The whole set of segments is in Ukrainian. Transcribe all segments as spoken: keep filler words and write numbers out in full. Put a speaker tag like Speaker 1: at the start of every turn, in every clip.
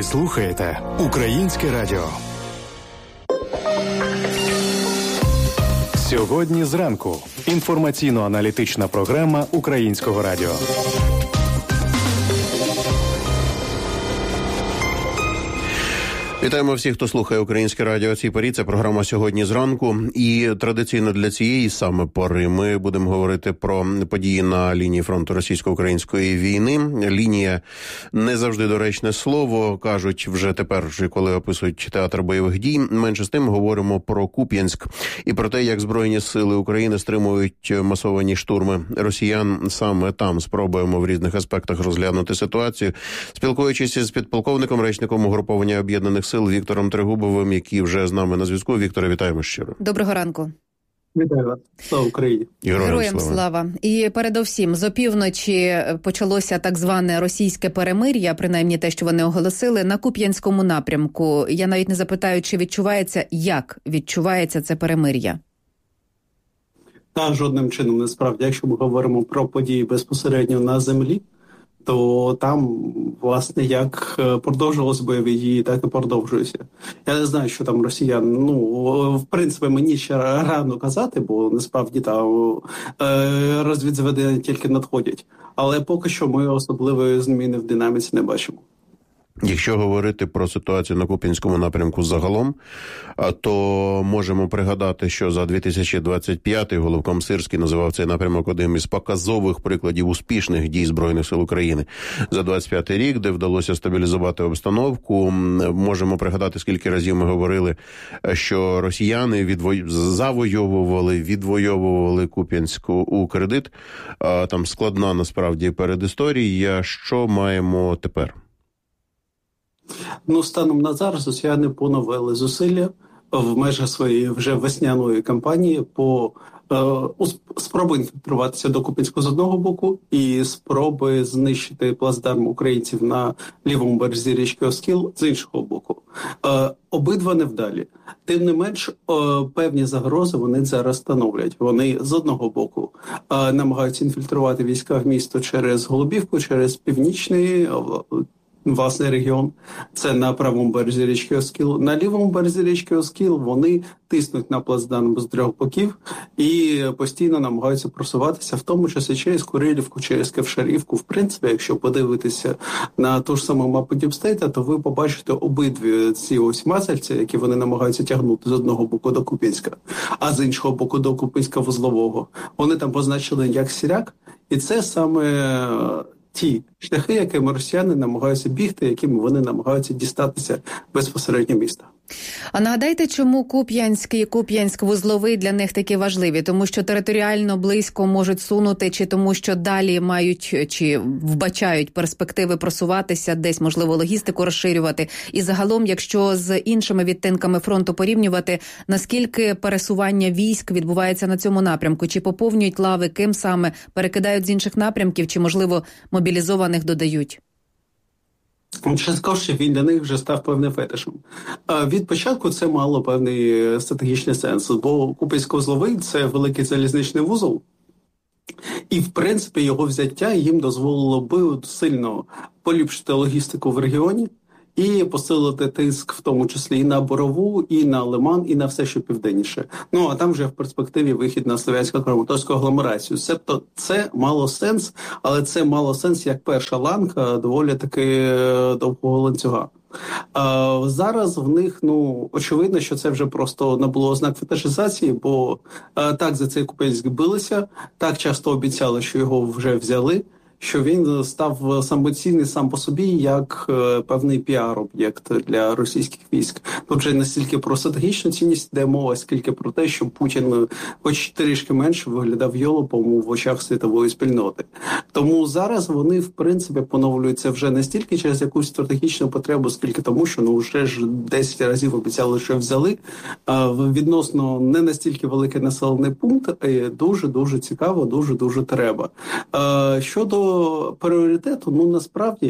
Speaker 1: Ви слухаєте Українське радіо. Сьогодні зранку. Інформаційно-аналітична програма Українського радіо.
Speaker 2: Вітаємо всіх, хто слухає Українське радіо. У цій порі це програма «Сьогодні зранку». І традиційно для цієї саме пори ми будемо говорити про події на лінії фронту російсько-української війни. Лінія не завжди доречне слово, кажуть вже тепер, коли описують театр бойових дій. Менше з тим говоримо про Куп'янськ і про те, як Збройні сили України стримують масовані штурми росіян саме там. Спробуємо в різних аспектах розглянути ситуацію. Спілкуючись з підполковником, речником угруповання Об'єднаних Сил Віктором Трегубовим, який вже з нами на зв'язку. Вікторе, вітаємо щиро.
Speaker 3: Доброго ранку.
Speaker 4: Вітаю вас. Слава Україні.
Speaker 3: Героям, Героям слава. слава. І передовсім, з опівночі почалося так зване російське перемир'я, принаймні те, що вони оголосили, на Куп'янському напрямку. Я навіть не запитаю, чи відчувається, як відчувається це перемир'я?
Speaker 4: Та, жодним чином, насправді, якщо ми говоримо про події безпосередньо на землі, то там, власне, як продовжувалось бойові дії, так і продовжується. Я не знаю, що там росіян, ну, в принципі, мені ще рано казати, бо насправді там розвідзведення тільки надходять. Але поки що ми особливої зміни в динаміці не бачимо.
Speaker 2: Якщо говорити про ситуацію на Куп'янському напрямку загалом, то можемо пригадати, що за дві тисячі двадцять п'ятий головком Сирський називав цей напрямок одним із показових прикладів успішних дій Збройних сил України за двадцять п'ятий рік, де вдалося стабілізувати обстановку. Можемо пригадати, скільки разів ми говорили, що росіяни відвой... завойовували, відвойовували Куп'янську у кредит. Там складна, насправді, передісторія. Що маємо тепер?
Speaker 4: Ну, станом на зараз росіяни поновили зусилля в межах своєї вже весняної кампанії по е, спроби інфільтруватися до Куп'янську з одного боку і спроби знищити плацдарм українців на лівому березі річки Оскіл з іншого боку. Е, обидва невдалі. Тим не менш, е, певні загрози вони зараз становлять. Вони з одного боку е, намагаються інфільтрувати війська в місто через Голубівку, через північний власний регіон, це на правому березі річки Оскіл. На лівому березі річки Оскіл вони тиснуть на плацдарм з трьох боків і постійно намагаються просуватися, в тому числі через Курилівку, через Кевшарівку. В принципі, якщо подивитися на ту ж саму мапу Діпстейта, то ви побачите обидві ці ось масельці, які вони намагаються тягнути з одного боку до Куп'янська, а з іншого боку до Куп'янська-Вузлового. Вони там позначили як Сіряк, і це саме ті шляхи, якими росіяни намагаються бігти, якими вони намагаються дістатися безпосередньо міста.
Speaker 3: А нагадайте, чому Куп'янськ і Куп'янськ-Вузловий для них такі важливі? Тому що територіально близько можуть сунути, чи тому що далі мають, чи вбачають перспективи просуватися, десь, можливо, логістику розширювати? І загалом, якщо з іншими відтинками фронту порівнювати, наскільки пересування військ відбувається на цьому напрямку? Чи поповнюють лави, ким саме, перекидають з інших напрямків, чи, можливо, мобілізованих додають?
Speaker 4: Чесно, що він для них вже став певним фетишем. Від початку це мало певний стратегічний сенс, бо Куп'янськ-Вузловий – це великий залізничний вузол, і, в принципі, його взяття їм дозволило би сильно поліпшити логістику в регіоні і посилити тиск, в тому числі і на Борову, і на Лиман, і на все, що південніше. Ну, а там вже в перспективі вихід на Слов'янсько-Краматорську агломерацію. Себто це мало сенс, але це мало сенс як перша ланка доволі таки довгого ланцюга. А зараз в них, ну, очевидно, що це вже просто набуло ознак фетишизації, бо а, так за цей Куп'янськ билися, так часто обіцяли, що його вже взяли, що він став самоцінний сам по собі як е, певний піар-об'єкт для російських військ. Тут вже не стільки про стратегічну цінність йде мова, скільки про те, що Путін хоч трішки менше виглядав йолопом в очах світової спільноти. Тому зараз вони, в принципі, поновлюються вже не стільки через якусь стратегічну потребу, скільки тому, що ну вже ж десять разів обіцяли, що взяли. А відносно не настільки великий населений пункт, дуже-дуже цікаво, дуже-дуже треба. А, щодо пріоритету, ну, насправді,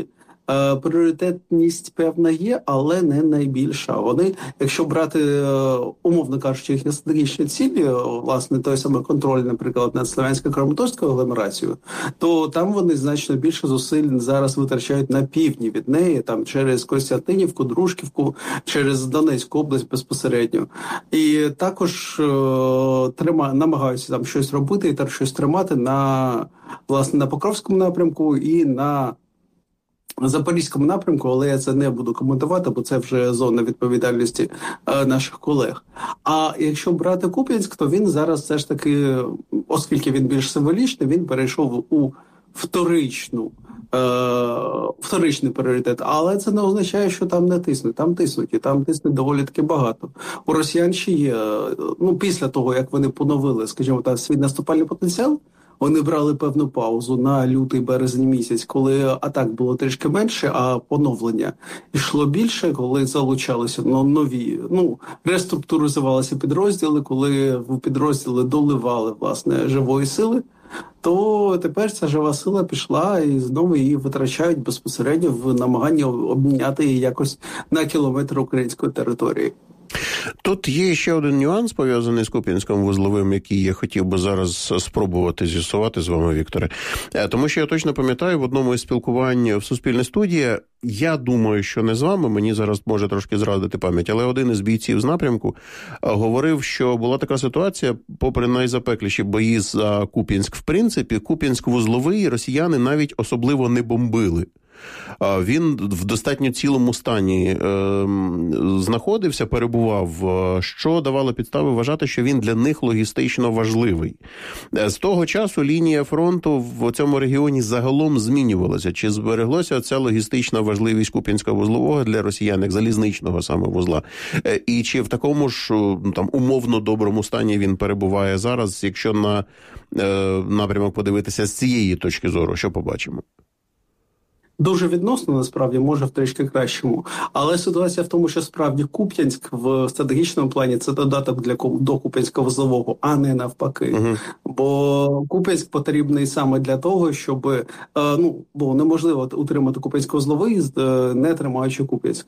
Speaker 4: Е, пріоритетність певна є, але не найбільша. Вони, якщо брати, е, умовно кажучи, їхні стратегічні цілі, власне, той самий контроль, наприклад, над Слов'янсько-Краматорською агломерацією, то там вони значно більше зусиль зараз витрачають на півдні від неї, там через Костянтинівку, Дружківку, через Донецьку область безпосередньо. І також е, трима, намагаються там щось робити і так щось тримати на, власне, на Покровському напрямку і на Запорізькому напрямку, але я це не буду коментувати, бо це вже зона відповідальності е, наших колег. А якщо брати Куп'янськ, то він зараз все ж таки, оскільки він більш символічний, він перейшов у вторичну, е, вторичний пріоритет. Але це не означає, що там не тиснуть. Там тиснуть, і там тисне доволі таки багато. У росіян ще є, ну, після того, як вони поновили, скажімо так, свій наступальний потенціал, вони брали певну паузу на лютий-березень місяць, коли атак було трішки менше, а поновлення йшло більше, коли залучалися ну, нові, ну, реструктуризувалися підрозділи, коли в підрозділи доливали, власне, живої сили, то тепер ця жива сила пішла і знову її витрачають безпосередньо в намаганні обміняти її якось на кілометр української території.
Speaker 2: Тут є ще один нюанс, пов'язаний з Куп'янським вузловим, який я хотів би зараз спробувати з'ясувати з вами, Вікторе. Тому що я точно пам'ятаю, в одному із спілкувань в Суспільне студія, я думаю, що не з вами, мені зараз може трошки зрадити пам'ять, але один із бійців з напрямку говорив, що була така ситуація, попри найзапекліші бої за Куп'янськ, в принципі, Куп'янськ вузловий росіяни навіть особливо не бомбили. Він в достатньо цілому стані е, знаходився, перебував, що давало підстави вважати, що він для них логістично важливий. З того часу лінія фронту в цьому регіоні загалом змінювалася. Чи збереглося ця логістична важливість Куп'янського вузлового для росіян, як залізничного саме вузла? І чи в такому ж там умовно доброму стані він перебуває зараз, якщо на е, напрямок подивитися з цієї точки зору, що побачимо?
Speaker 4: Дуже відносно, насправді, може в трішки кращому. Але ситуація в тому, що справді Куп'янськ в стратегічному плані – це додаток для до Куп'янського вузлового, а не навпаки. Uh-huh. Бо Куп'янськ потрібний саме для того, щоб, е, ну, бо неможливо утримати Куп'янський вузловий, е, не тримаючи Куп'янськ.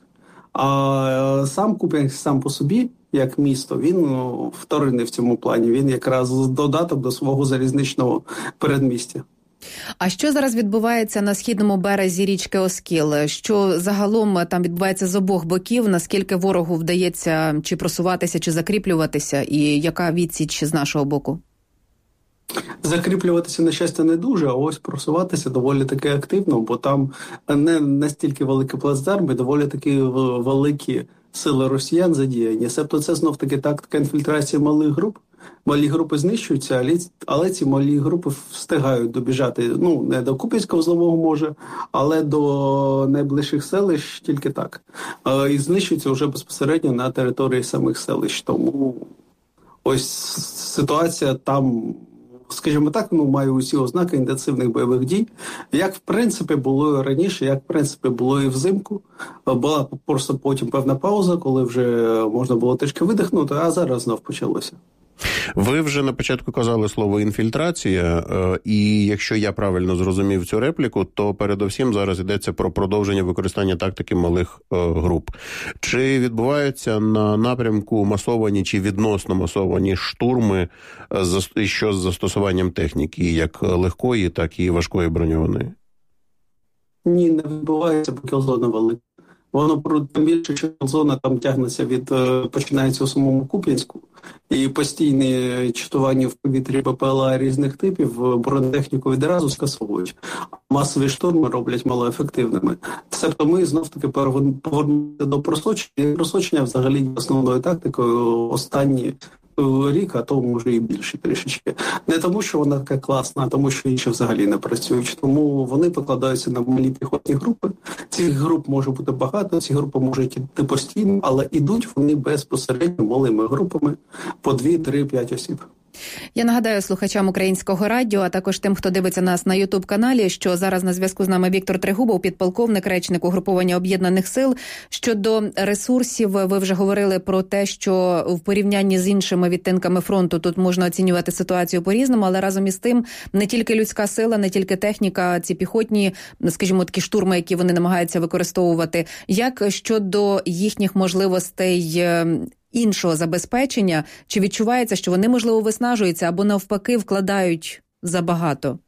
Speaker 4: А е, сам Куп'янськ сам по собі, як місто, він ну, вторинний в цьому плані. Він якраз додаток до свого залізничного передмістя.
Speaker 3: А що зараз відбувається на східному березі річки Оскіл? Що загалом там відбувається з обох боків? Наскільки ворогу вдається чи просуватися, чи закріплюватися? І яка відсіч з нашого боку?
Speaker 4: Закріплюватися, на щастя, не дуже, а ось просуватися доволі таки активно, бо там не настільки великі плацдарми, доволі таки великі сили росіян задіяні. Себто це знов-таки тактика інфільтрації малих груп. Малі групи знищуються, але ці малі групи встигають добіжати, ну, не до Куп'янського вузлового може, але до найближчих селищ тільки так. І знищуються вже безпосередньо на території самих селищ. Тому ось ситуація там, скажімо так, ну, має усі ознаки інтенсивних бойових дій. Як, в принципі, було і раніше, як, в принципі, було і взимку. Була просто потім певна пауза, коли вже можна було трішки видихнути, а зараз знов почалося.
Speaker 2: Ви вже на початку казали слово «інфільтрація», і якщо я правильно зрозумів цю репліку, то передовсім зараз йдеться про продовження використання тактики малих груп. Чи відбуваються на напрямку масовані чи відносно масовані штурми, що з застосуванням техніки, як легкої, так і важкої броньованої?
Speaker 4: Ні, не відбувається, бо кілзона велика. Воно, тим більше, що зона там тягнеться від, починається у самому Куп'янську, і постійні чатування в повітрі БПЛА різних типів бронетехніку відразу скасовують. Масові штурми роблять малоефективними. Себто ми знов-таки повернемося до просочення. Просочення взагалі основною тактикою останні рік, а то може і більше трішечки. Не тому, що вона така класна, а тому, що інші взагалі не працюють. Тому вони покладаються на малі піхотні групи. Цих груп може бути багато, ці групи можуть йти постійно, але ідуть вони безпосередньо малими групами по дві, три, п'ять осіб.
Speaker 3: Я нагадаю слухачам Українського радіо, а також тим, хто дивиться нас на Ютуб-каналі, що зараз на зв'язку з нами Віктор Трегубов, підполковник, речник угруповання Об'єднаних сил. Щодо ресурсів, ви вже говорили про те, що в порівнянні з іншими відтинками фронту тут можна оцінювати ситуацію по-різному, але разом із тим не тільки людська сила, не тільки техніка, ці піхотні, скажімо, такі штурми, які вони намагаються використовувати. Як щодо їхніх можливостей іншого забезпечення, чи відчувається, що вони, можливо, виснажуються або навпаки вкладають забагато?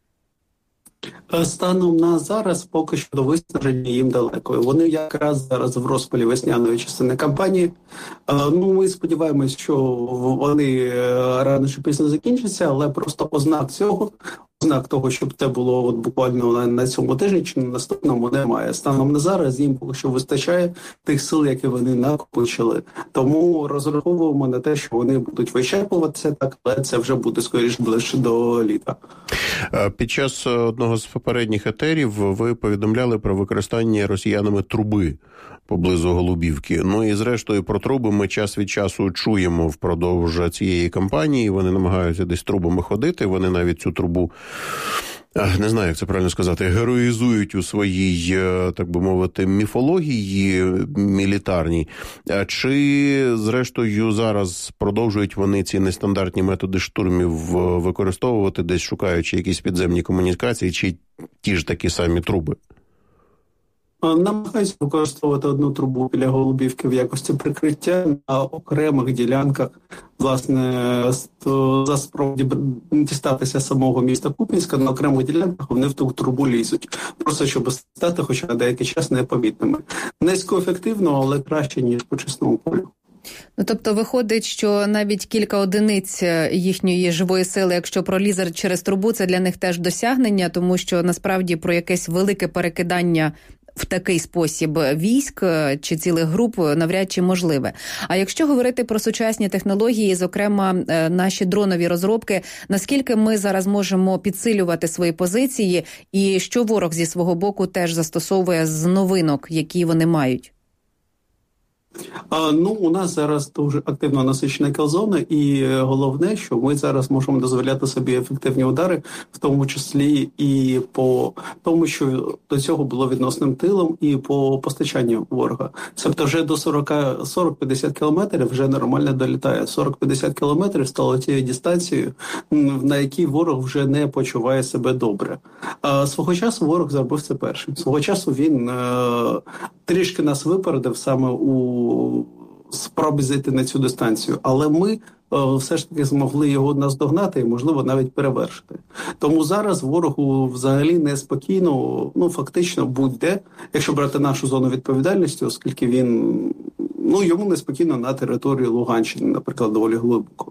Speaker 4: Станом на зараз поки що до виснаження їм далеко. Вони якраз зараз в розпалі весняної частини кампанії. Ну, ми сподіваємось, що вони рано чи пізно закінчаться, але просто ознак цього, ознак того, щоб це було от буквально на цьому тижні чи на наступному, немає. Станом на зараз їм поки що вистачає тих сил, які вони накопичили. Тому розраховуємо на те, що вони будуть вичерпуватися, так, але це вже буде скоріше ближче до літа.
Speaker 2: Під час одного з попередніх етерів ви повідомляли про використання росіянами труби поблизу Голубівки. Ну і зрештою про труби ми час від часу чуємо впродовж цієї кампанії. Вони намагаються десь трубами ходити, вони навіть цю трубу, не знаю, як це правильно сказати, героїзують у своїй, так би мовити, міфології мілітарній. Чи, зрештою, зараз продовжують вони ці нестандартні методи штурмів використовувати, десь шукаючи якісь підземні комунікації, чи ті ж такі самі труби?
Speaker 4: Намагаються використовувати одну трубу біля Голубівки в якості прикриття на окремих ділянках, власне, за спробу дістатися самого міста Куп'янська, на окремих ділянках вони в ту трубу лізуть, просто щоб стати хоча на деякий час непомітними. Низькоефективно, але краще, ніж по чесному полю.
Speaker 3: Ну, тобто виходить, що навіть кілька одиниць їхньої живої сили, якщо пролізе через трубу, це для них теж досягнення, тому що насправді про якесь велике перекидання в такий спосіб військ чи цілих груп навряд чи можливе. А якщо говорити про сучасні технології, зокрема наші дронові розробки, наскільки ми зараз можемо підсилювати свої позиції і що ворог зі свого боку теж застосовує з новинок, які вони мають?
Speaker 4: А, ну, у нас зараз дуже активно насичена кілзона, і головне, що ми зараз можемо дозволяти собі ефективні удари, в тому числі і по тому, що до цього було відносним тилом, і по постачанню ворога. Тобто вже до сорок-п'ятдесят кілометрів вже нормально долітає. сорок-п'ятдесят кілометрів стало тією дистанцією, на якій ворог вже не почуває себе добре. А свого часу ворог зробив це першим. Свого часу він е- трішки нас випередив саме у спробі зайти на цю дистанцію, але ми о, все ж таки змогли його наздогнати і, можливо, навіть перевершити. Тому зараз ворогу взагалі неспокійно, ну, фактично будь-де, якщо брати нашу зону відповідальності, оскільки він, ну, йому неспокійно на території Луганщини, наприклад, доволі глибоко.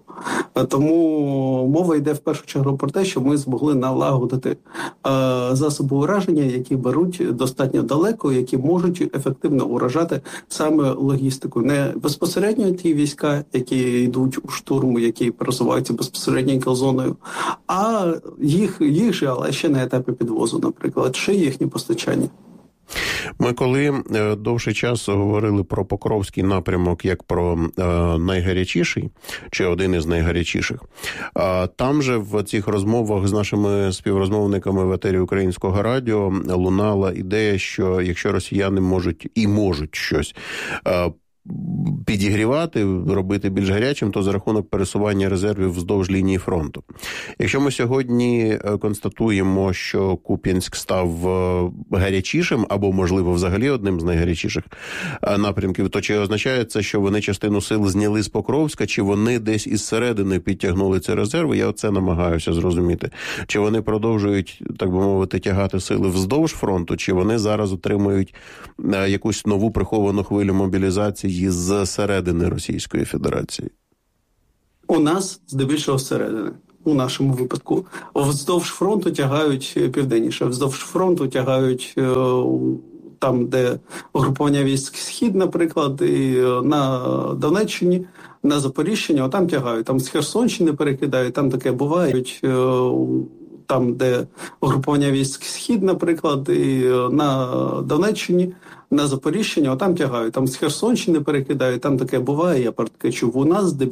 Speaker 4: Тому мова йде в першу чергу про те, що ми змогли налагодити е, засоби ураження, які беруть достатньо далеко, які можуть ефективно уражати саме логістику. Не безпосередньо ті війська, які йдуть у штурму, які пересуваються безпосередньо кілзоною, а їх, їх же, але ще на етапі підвозу, наприклад, ще їхні постачання.
Speaker 2: Ми коли довший час говорили про Покровський напрямок як про е, найгарячіший, чи один із найгарячіших, е, там же в цих розмовах з нашими співрозмовниками в етері Українського радіо лунала ідея, що якщо росіяни можуть і можуть щось е, підігрівати, робити більш гарячим, то за рахунок пересування резервів вздовж лінії фронту. Якщо ми сьогодні констатуємо, що Куп'янськ став гарячішим, або, можливо, взагалі одним з найгарячіших напрямків, то чи означає це, що вони частину сил зняли з Покровська, чи вони десь із середини підтягнули ці резерви? Я оце намагаюся зрозуміти. Чи вони продовжують, так би мовити, тягати сили вздовж фронту, чи вони зараз отримують якусь нову приховану хвилю мобілізації з середини Російської Федерації?
Speaker 4: У нас здебільшого зсередини. У нашому випадку. Вздовж фронту тягають південніше, вздовж фронту тягають е, там, де угрупування військ Схід, наприклад, і на Донеччині, на Запоріжчині, там тягають. Там з Херсонщини перекидають, там таке бувають. Е, там, де угрупування військ Схід, наприклад, і на Донеччині, на Запоріжчині, там тягають. Там з Херсонщини перекидають, там таке буває, я про таке чув. У нас